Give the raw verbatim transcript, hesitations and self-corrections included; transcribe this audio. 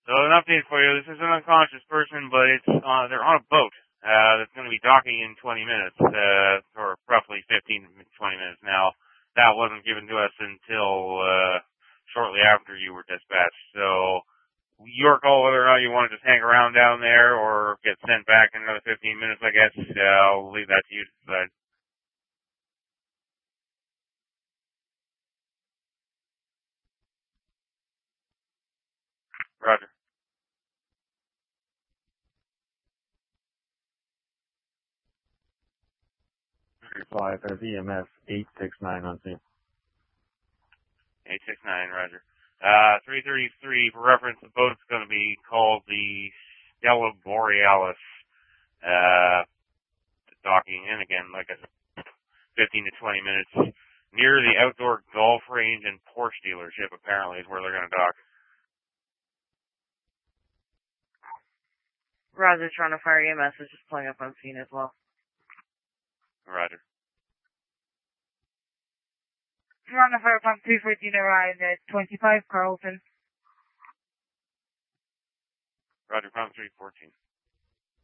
So an update for you. This is an unconscious person, but it's uh, they're on a boat uh, that's going to be docking in twenty minutes, uh, or roughly fifteen to twenty minutes. Now, that wasn't given to us until uh, shortly after you were dispatched. So your call whether or not you want to just hang around down there or get sent back in another fifteen minutes, I guess. Uh, I'll leave that to you to decide. Roger. Five, there's E M S eight six nine on scene. eight six nine, roger. Uh, three thirty-three, for reference, the boat's going to be called the Stella Borealis, uh, docking in again, like I said, fifteen to twenty minutes, near the outdoor golf range and Porsche dealership, apparently, is where they're going to dock. Roger, trying to fire E M S is just pulling up on scene as well. Roger. Toronto Fire Pump three fourteen arrived at twenty-five Carlton. Roger, Pump three fourteen.